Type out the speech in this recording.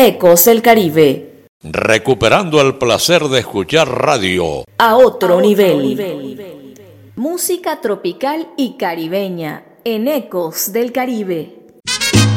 Ecos del Caribe. Recuperando el placer de escuchar radio A otro nivel. Música tropical y caribeña en Ecos del Caribe.